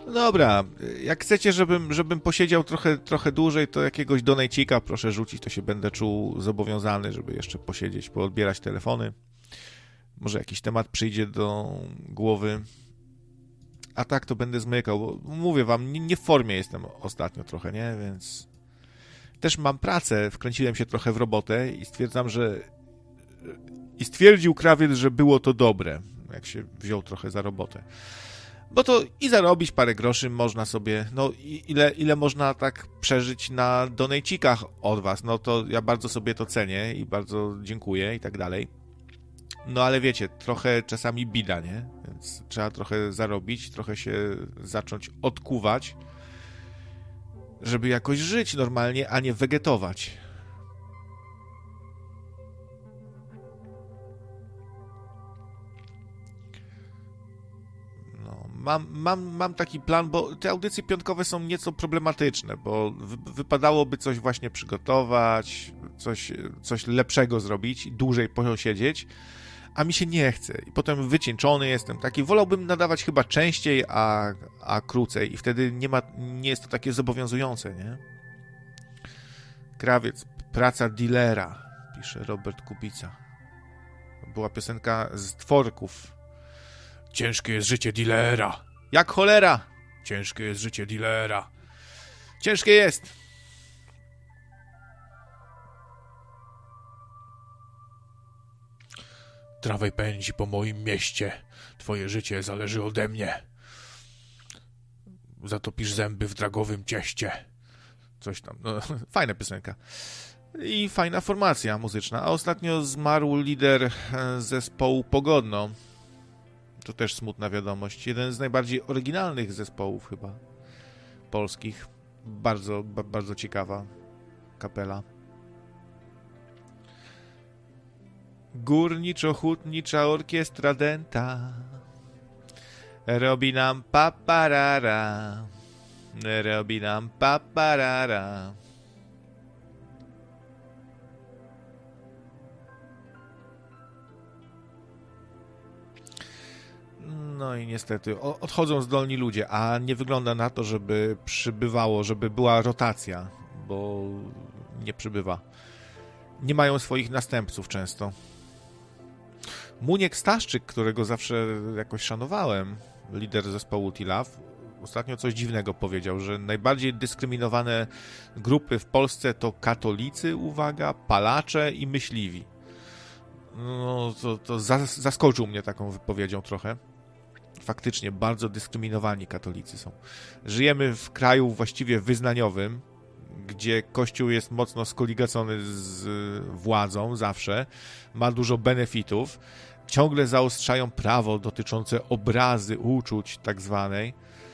No dobra, jak chcecie, żebym posiedział trochę dłużej, to jakiegoś donajcika proszę rzucić, to się będę czuł zobowiązany, żeby jeszcze posiedzieć, poodbierać telefony. Może jakiś temat przyjdzie do głowy. A tak to będę zmykał, bo mówię wam, nie w formie jestem ostatnio trochę, nie? Więc też mam pracę, wkręciłem się trochę w robotę i stwierdził krawiec, że było to dobre, jak się wziął trochę za robotę. Bo to i zarobić parę groszy można sobie, no ile można tak przeżyć na donejcikach od was, no to ja bardzo sobie to cenię i bardzo dziękuję i tak dalej. No ale wiecie, trochę czasami bida, nie? Więc trzeba trochę zarobić, trochę się zacząć odkuwać, żeby jakoś żyć normalnie, a nie wegetować. No, mam taki plan, bo te audycje piątkowe są nieco problematyczne, bo wypadałoby coś właśnie przygotować, coś lepszego zrobić i dłużej posiedzieć, a mi się nie chce. I potem wycieńczony jestem taki. Wolałbym nadawać chyba częściej, a krócej. I wtedy nie jest to takie zobowiązujące, nie? Krawiec, praca dealera, pisze Robert Kubica. Była piosenka z Tworków. Ciężkie jest życie dealera. Jak cholera. Ciężkie jest życie dealera. Ciężkie jest. Trawaj pędzi po moim mieście. Twoje życie zależy ode mnie. Zatopisz zęby w dragowym cieście. Coś tam. No, fajna piosenka. I fajna formacja muzyczna. A ostatnio zmarł lider zespołu Pogodno. To też smutna wiadomość. Jeden z najbardziej oryginalnych zespołów chyba polskich. Bardzo, bardzo ciekawa kapela. Górniczo-hutnicza orkiestra dęta robi nam paparara, robi nam paparara. No i niestety odchodzą zdolni ludzie, a nie wygląda na to, żeby przybywało, żeby była rotacja, bo nie przybywa. Nie mają swoich następców często. Muniek Staszczyk, którego zawsze jakoś szanowałem, lider zespołu T-Love, ostatnio coś dziwnego powiedział, że najbardziej dyskryminowane grupy w Polsce to katolicy, uwaga, palacze i myśliwi. No to zaskoczył mnie taką wypowiedzią trochę. Faktycznie bardzo dyskryminowani katolicy są. Żyjemy w kraju właściwie wyznaniowym, gdzie Kościół jest mocno skoligacony z władzą zawsze, ma dużo benefitów, ciągle zaostrzają prawo dotyczące obrazy uczuć tak zwanej.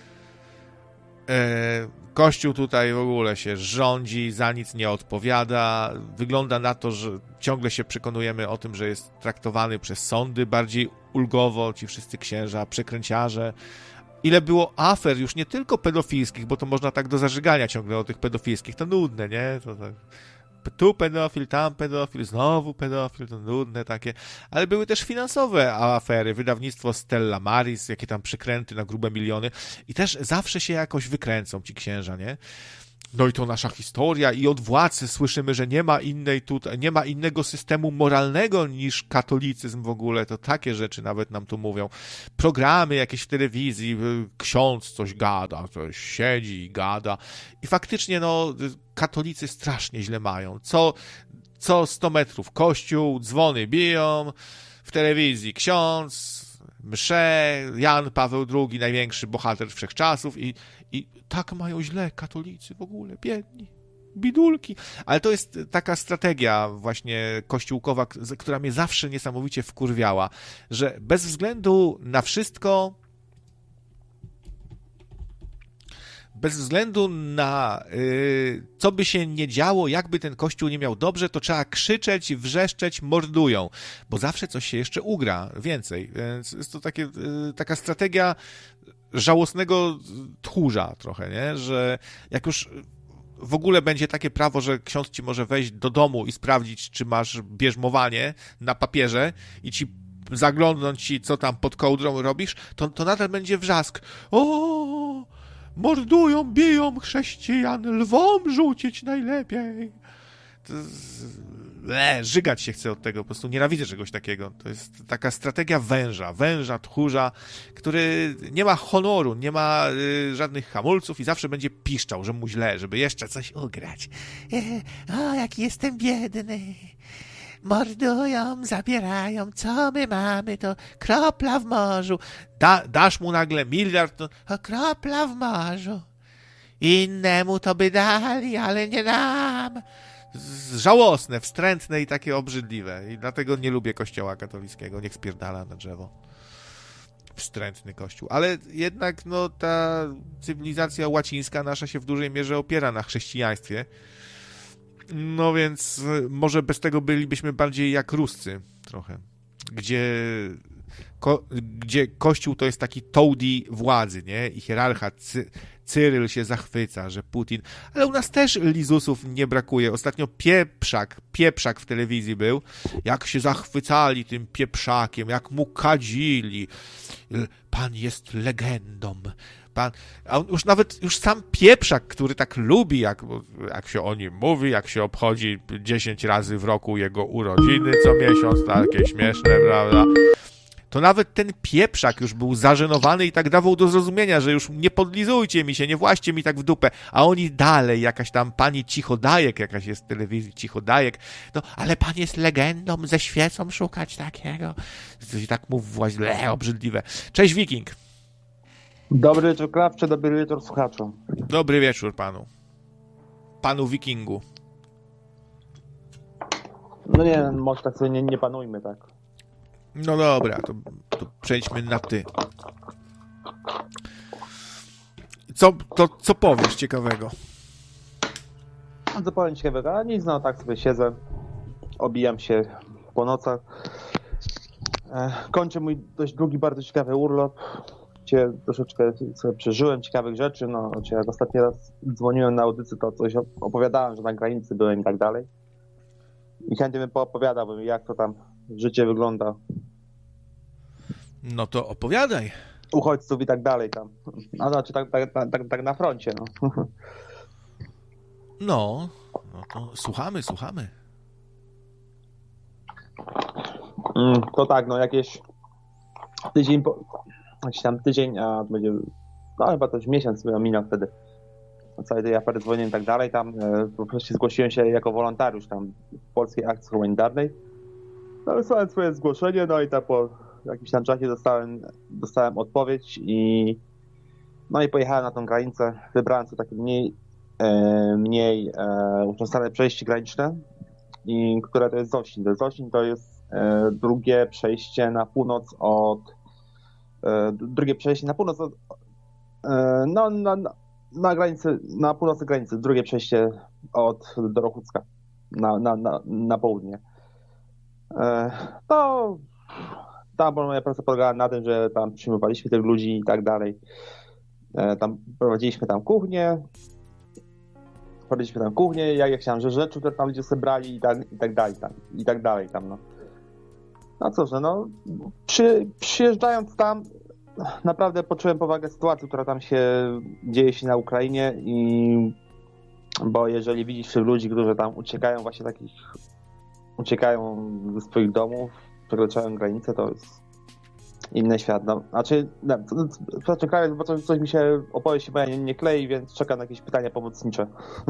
Kościół tutaj w ogóle się rządzi, za nic nie odpowiada. Wygląda na to, że ciągle się przekonujemy o tym, że jest traktowany przez sądy bardziej ulgowo, ci wszyscy księża, przekręciarze. Ile było afer już nie tylko pedofilskich, bo to można tak do zażygania ciągle o tych pedofilskich, to nudne, nie? To tak. Tu pedofil, tam pedofil, znowu pedofil, to nudne takie. Ale były też finansowe afery, wydawnictwo Stella Maris, jakie tam przykręty na grube miliony i też zawsze się jakoś wykręcą ci księża, nie? No i to nasza historia i od władzy słyszymy, że nie ma innego systemu moralnego niż katolicyzm w ogóle, to takie rzeczy nawet nam tu mówią. Programy jakieś w telewizji, ksiądz coś gada, coś siedzi i gada i faktycznie no katolicy strasznie źle mają. Co 100 metrów kościół, dzwony biją, w telewizji ksiądz, msze, Jan Paweł II, największy bohater wszechczasów i tak mają źle katolicy w ogóle, biedni, bidulki. Ale to jest taka strategia właśnie kościółkowa, która mnie zawsze niesamowicie wkurwiała, że bez względu na wszystko, bez względu na co by się nie działo, jakby ten kościół nie miał dobrze, to trzeba krzyczeć, wrzeszczeć, mordują, bo zawsze coś się jeszcze ugra, więcej. Więc jest to taka strategia żałosnego tchórza trochę, nie? Że jak już w ogóle będzie takie prawo, że ksiądz ci może wejść do domu i sprawdzić, czy masz bierzmowanie na papierze i ci zaglądnąć ci, co tam pod kołdrą robisz, to nadal będzie wrzask. O, mordują, biją chrześcijan, lwom rzucić najlepiej. Żygać się chce od tego, po prostu nienawidzę czegoś takiego. To jest taka strategia węża, tchórza, który nie ma honoru, nie ma żadnych hamulców i zawsze będzie piszczał, że mu źle, żeby jeszcze coś ugrać. O, jaki jestem biedny. Mordują, zabierają, co my mamy, to kropla w morzu. Dasz mu nagle miliard, to kropla w morzu. Innemu to by dali, ale nie nam. Żałosne, wstrętne i takie obrzydliwe. I dlatego nie lubię kościoła katolickiego. Niech spierdala na drzewo. Wstrętny kościół. Ale jednak no, ta cywilizacja łacińska nasza się w dużej mierze opiera na chrześcijaństwie. No więc może bez tego bylibyśmy bardziej jak Ruscy trochę. Gdzie kościół to jest taki toady władzy, nie? I hierarcha Cyryl się zachwyca, że Putin... Ale u nas też lizusów nie brakuje. Ostatnio pieprzak w telewizji był. Jak się zachwycali tym pieprzakiem, jak mu kadzili. Pan jest legendą. A już sam pieprzak, który tak lubi, jak się o nim mówi, jak się obchodzi 10 razy w roku jego urodziny co miesiąc, takie śmieszne, prawda? To nawet ten pieprzak już był zażenowany i tak dawał do zrozumienia, że już nie podlizujcie mi się, nie właście mi tak w dupę, a oni dalej, jakaś tam pani Cichodajek, jakaś jest w telewizji, Cichodajek, no, ale pan jest legendą, ze świecą szukać takiego. Coś tak mu właśnie obrzydliwe. Cześć Wiking. Dobry wieczór Krawcze, dobry wieczór słuchaczom. Dobry wieczór panu Wikingu. No nie, może tak sobie nie panujmy, tak. No dobra, to przejdźmy na ty. Co powiesz ciekawego? No co powiem ciekawego? A nic, no tak sobie siedzę, obijam się po nocach. Kończę mój dość długi, bardzo ciekawy urlop, gdzie troszeczkę sobie przeżyłem ciekawych rzeczy, no, jak ostatni raz dzwoniłem na audycję, to coś opowiadałem, że na granicy byłem i tak dalej. I chętnie bym poopowiadał, jak to tam życie wygląda. No to opowiadaj. Uchodźców i tak dalej tam. A znaczy tak na froncie, no. No to słuchamy. To tak, no jakieś tydzień, a to będzie, no chyba to już miesiąc minął wtedy. Całej tej afery dzwonienia i tak dalej, tam po prostu zgłosiłem się jako wolontariusz tam w Polskiej Akcji Humanitarnej. No wysłałem swoje zgłoszenie, no i tam po jakimś tam czasie dostałem odpowiedź i pojechałem na tą granicę. Wybrałem sobie takie mniej uczęszczane przejście graniczne, które to jest Zosin. Zosin to jest drugie przejście na północ na granicy, na północnej granicy, drugie przejście do Rochucka na południe. To tam moja praca polegała na tym, że tam przyjmowaliśmy tych ludzi i tak dalej. Tam prowadziliśmy tam kuchnię, jak chciałem, że rzeczy, które tam ludzie sobie brali i tak dalej tam, no. No cóż, no, przyjeżdżając tam, naprawdę poczułem powagę sytuacji, która tam dzieje się na Ukrainie bo jeżeli widzisz ludzi, którzy tam uciekają ze swoich domów, przekraczają granicę, to jest inny świat. No, znaczy, czekając, bo coś mi się opowieść chyba nie klei, więc czekam na jakieś pytania pomocnicze.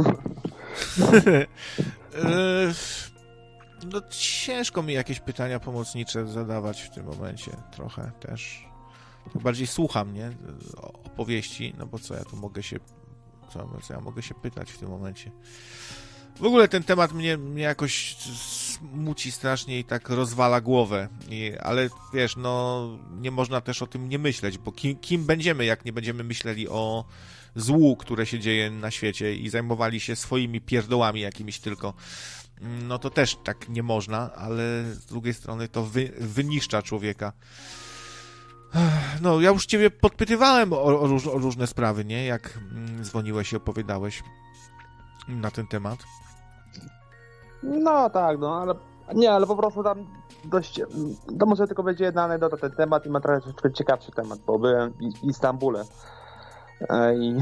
No ciężko mi jakieś pytania pomocnicze zadawać w tym momencie trochę też. Bardziej słucham, nie? Opowieści, no bo co ja mogę się pytać w tym momencie. W ogóle ten temat mnie jakoś smuci strasznie i tak rozwala głowę. Ale wiesz, no nie można też o tym nie myśleć, bo kim będziemy, jak nie będziemy myśleli o złu, które się dzieje na świecie i zajmowali się swoimi pierdołami jakimiś tylko. No to też tak nie można, ale z drugiej strony to wyniszcza człowieka. No, ja już ciebie podpytywałem o różne sprawy, nie? Jak dzwoniłeś i opowiadałeś na ten temat. No tak, no, ale po prostu tam to może tylko będzie jedna anegdota ten temat i ma trochę ciekawszy temat, bo byłem w Istambule I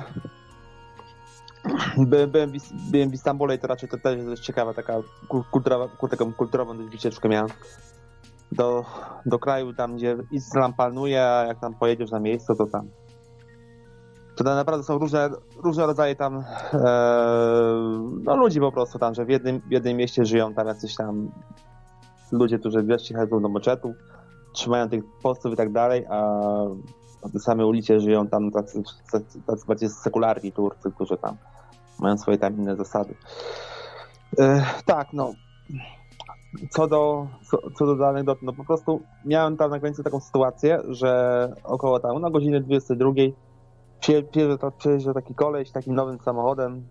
byłem w Istambule i to raczej to też jest dość ciekawa taka taką kulturową dość wycieczkę miałem do kraju tam, gdzie islam panuje, a jak tam pojedziesz na miejsce, to tam naprawdę są różne rodzaje tam ludzi po prostu tam, że w jednym mieście żyją tam jacyś tam ludzie, którzy wreszcie chodzą do meczetów, trzymają tych postów i tak dalej, a na tej samej ulicy żyją tam tacy bardziej sekularni Turcy, którzy tam mają swoje tam inne zasady. Tak, no. Co do anegdoty, no po prostu miałem tam na granicy taką sytuację, że około tam na godziny 22 przyjeżdża taki koleś takim nowym samochodem,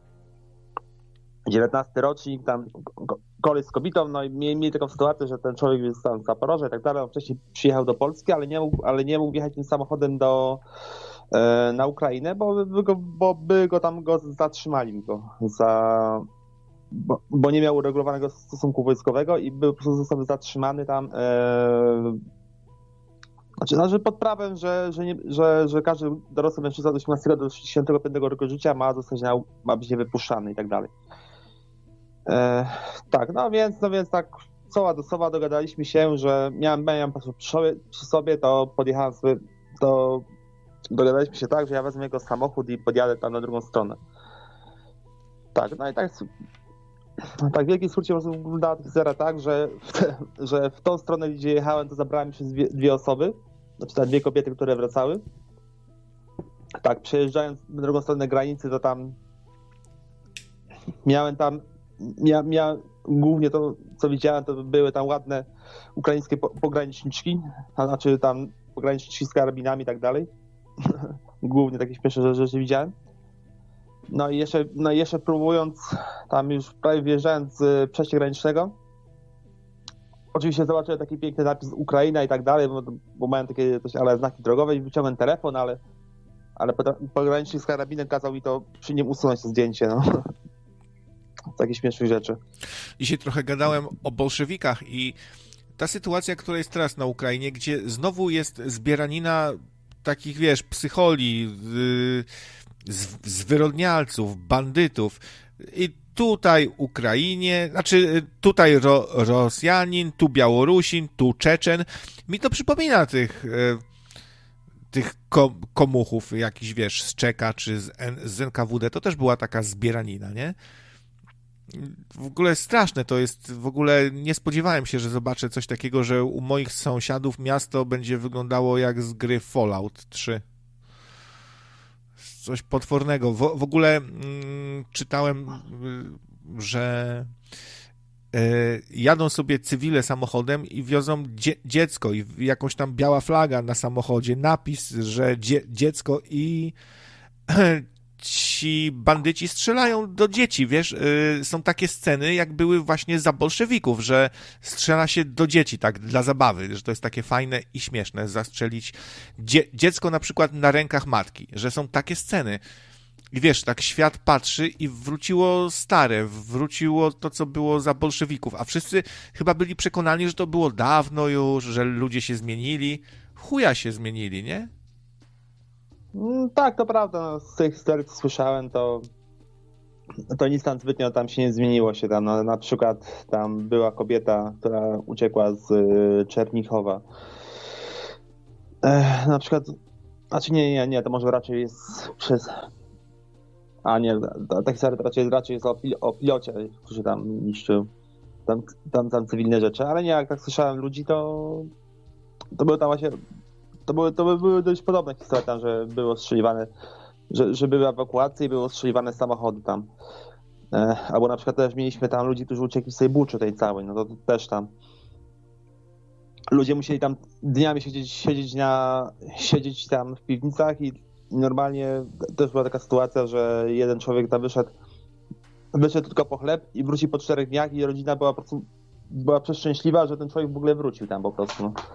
19 rocznik, tam koleś z kobietą, no i mieli taką sytuację, że ten człowiek jest tam z Zaporoża i tak dalej, on wcześniej przyjechał do Polski, ale nie mógł jechać tym samochodem na Ukrainę, bo by go tam zatrzymali bo nie miał uregulowanego stosunku wojskowego i był po prostu został zatrzymany tam znaczy pod prawem, że każdy dorosły mężczyzna od 18 do 65 roku życia ma być niewypuszczany i tak dalej. Tak, no więc tak soła do sowa dogadaliśmy się, że miałem przy sobie, to podjechałem sobie, to dogadaliśmy się tak, że ja wezmę jego samochód i podjadę tam na drugą stronę. Tak, no i tak w wielkim skrócie wyglądała ta historia tak, że w tą stronę, gdzie jechałem, to zabrałem przez dwie osoby, znaczy te dwie kobiety, które wracały. Tak, przejeżdżając na drugą stronę granicy, to tam miałem głównie to, co widziałem, to były tam ładne ukraińskie pograniczniczki, a znaczy tam pograniczniczki z karabinami i tak dalej. Głównie takie śmieszne rzeczy widziałem. No i jeszcze próbując, tam już prawie wjeżdżając z przejścia granicznego, oczywiście zobaczyłem taki piękny napis Ukraina i tak dalej, bo mają takie znaki drogowe i wyciągnąłem telefon, ale pogranicznik z karabinem kazał mi to przy nim usunąć to zdjęcie, no. Takie śmieszne rzeczy. Dzisiaj trochę gadałem o bolszewikach i ta sytuacja, która jest teraz na Ukrainie, gdzie znowu jest zbieranina takich, wiesz, psycholi, zwyrodnialców, bandytów i tutaj Ukrainie, znaczy tutaj Rosjanin, tu Białorusin, tu Czeczen. Mi to przypomina tych komuchów jakiś, wiesz, z Czeka czy z NKWD. To też była taka zbieranina, nie? W ogóle straszne to jest, w ogóle nie spodziewałem się, że zobaczę coś takiego, że u moich sąsiadów miasto będzie wyglądało jak z gry Fallout 3. Coś potwornego. W ogóle czytałem, że jadą sobie cywile samochodem i wiozą dziecko i jakąś tam biała flaga na samochodzie, napis, że dziecko i ci bandyci strzelają do dzieci, wiesz, są takie sceny, jak były właśnie za bolszewików, że strzela się do dzieci, tak, dla zabawy, że to jest takie fajne i śmieszne, zastrzelić dziecko na przykład na rękach matki, że są takie sceny. I wiesz, tak świat patrzy i wróciło stare, wróciło to, co było za bolszewików, a wszyscy chyba byli przekonani, że to było dawno już, że ludzie się zmienili. Chuja się zmienili, nie? Tak, to prawda. No, z tych historii, co słyszałem, to nic tam zbytnio tam się nie zmieniło się tam. No, na przykład tam była kobieta, która uciekła z Czernichowa. Na przykład, znaczy nie, to może raczej jest przez... A nie, ta historia to raczej jest o pilocie, który tam niszczył tam cywilne rzeczy, ale nie, jak tak słyszałem ludzi, to były tam właśnie, to były dość podobne historie tam, że były ostrzeliwane, że były ewakuacje i były ostrzeliwane samochody tam. Albo na przykład też mieliśmy tam ludzi, którzy uciekli z tej buczy tej całej, no to też tam ludzie musieli tam dniami siedzieć tam w piwnicach i normalnie też była taka sytuacja, że jeden człowiek tam wyszedł tylko po chleb i wrócił po 4 dniach i rodzina była przeszczęśliwa, że ten człowiek w ogóle wrócił tam po prostu. No.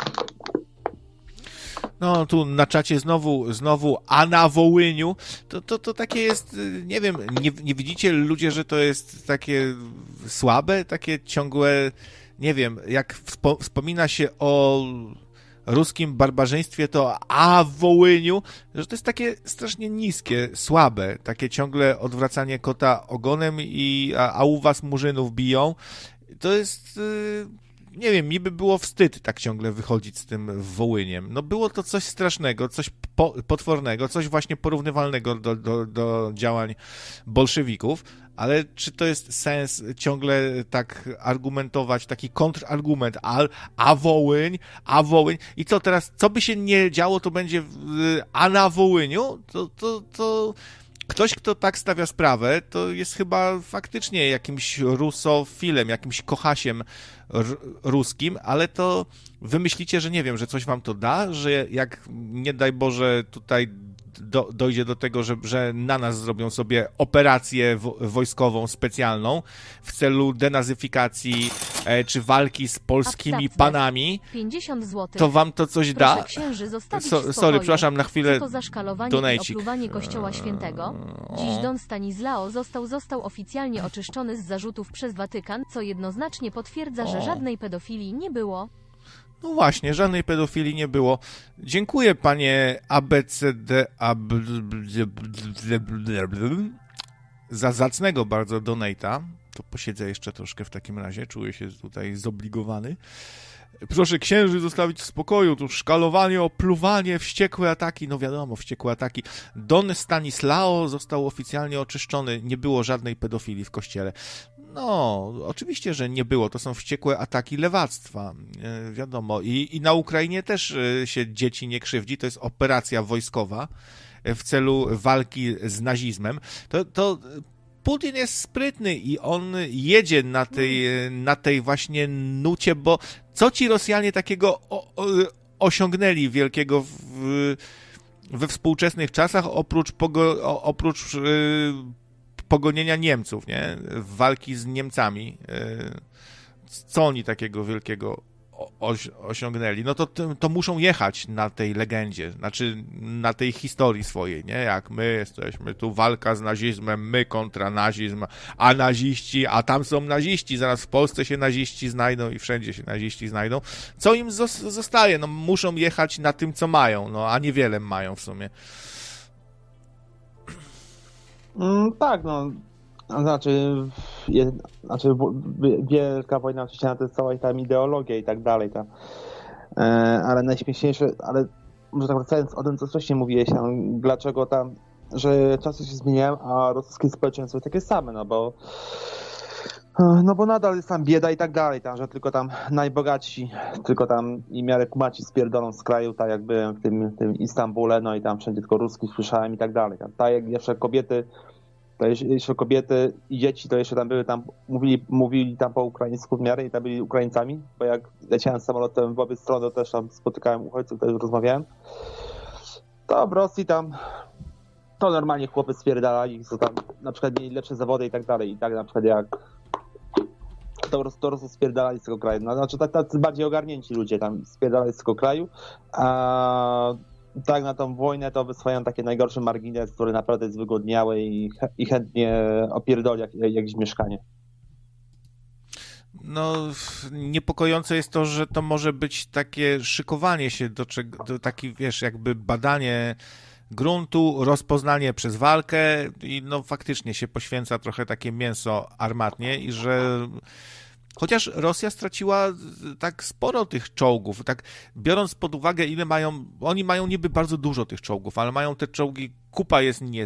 No, tu na czacie znowu, a na Wołyniu, to takie jest, nie wiem, nie widzicie ludzie, że to jest takie słabe, takie ciągłe, nie wiem, jak wspomina się o ruskim barbarzyństwie, a w Wołyniu, że to jest takie strasznie niskie, słabe, takie ciągle odwracanie kota ogonem a u was murzynów biją. To jest, nie wiem, mi by było wstyd tak ciągle wychodzić z tym Wołyniem. No było to coś strasznego, coś potwornego, coś właśnie porównywalnego do działań bolszewików, ale czy to jest sens ciągle tak argumentować, taki kontrargument, a Wołyń, i co teraz, co by się nie działo, to będzie a na Wołyniu, to ktoś, kto tak stawia sprawę, to jest chyba faktycznie jakimś rusofilem, jakimś kochasiem ruskim, ale to wy myślicie, że nie wiem, że coś wam to da, że jak nie daj Boże tutaj dojdzie do tego, że na nas zrobią sobie operację wojskową specjalną w celu denazyfikacji czy walki z polskimi panami, 50 zł. to wam to coś da? Proszę księży zostawić w Sorry, spokoju. przepraszam, na chwilę Co to za szkalowanie donajcik. i opluwanie Kościoła Świętego? Dziś Don Stanislao został oficjalnie oczyszczony z zarzutów przez Watykan, co jednoznacznie potwierdza, że żadnej pedofilii nie było. No właśnie, żadnej pedofilii nie było. Dziękuję, panie ABCD za zacnego bardzo donata. To posiedzę jeszcze troszkę w takim razie, czuję się tutaj zobligowany. Proszę księży zostawić w spokoju, tu szkalowanie, opluwanie, wściekłe ataki, no wiadomo, wściekłe ataki. Don Stanislao został oficjalnie oczyszczony, nie było żadnej pedofilii w kościele. No, oczywiście, że nie było, to są wściekłe ataki lewactwa, wiadomo. I na Ukrainie też się dzieci nie krzywdzi, to jest operacja wojskowa w celu walki z nazizmem. To Putin jest sprytny i on jedzie na tej właśnie nucie, bo co ci Rosjanie takiego osiągnęli wielkiego we współczesnych czasach oprócz pogonienia Niemców, nie? Walki z Niemcami. Co oni takiego wielkiego osiągnęli? No to muszą jechać na tej legendzie, znaczy na tej historii swojej, nie? Jak my jesteśmy, tu walka z nazizmem, my kontra nazizm, a naziści, a tam są naziści, zaraz w Polsce się naziści znajdą i wszędzie się naziści znajdą. Co im zostaje? No muszą jechać na tym, co mają, no a niewiele mają w sumie. Tak, no. Znaczy, Wielka Wojna oczywiście to jest cała tam ideologia i tak dalej, ale najśmieszniejsze, ale może tak wracając o tym, co wcześniej mówiłeś, dlaczego że czasy się zmieniają, a rosyjskie społeczeństwo jest takie same, no bo nadal jest tam bieda i tak dalej, że tylko tam najbogatsi, tylko tam i miarę kumaci spierdolą z kraju, tak jak byłem w tym Istambule, no i tam wszędzie tylko ruskich słyszałem i tak dalej. Tak jak jeszcze kobiety i dzieci to jeszcze tam były, tam mówili tam po ukraińsku w miarę i tam byli Ukraińcami, bo jak leciałem samolotem w obie strony, to też tam spotykałem uchodźców, też rozmawiałem. To w Rosji tam to normalnie chłopy spierdalali, co tam na przykład mieli lepsze zawody i tak dalej. I tak na przykład jak to Rosji spierdalali z tego kraju. No, znaczy tacy bardziej ogarnięci ludzie tam spierdalali z tego kraju, a tak na tą wojnę to wysłają takie najgorszy margines, który naprawdę jest wygodniały i chętnie opierdoli jakieś mieszkanie. No, niepokojące jest to, że to może być takie szykowanie się do taki, wiesz, jakby badanie gruntu, rozpoznanie przez walkę i no faktycznie się poświęca trochę takie mięso armatnie i że chociaż Rosja straciła tak sporo tych czołgów, tak biorąc pod uwagę ile mają, oni mają niby bardzo dużo tych czołgów, ale mają te czołgi, kupa jest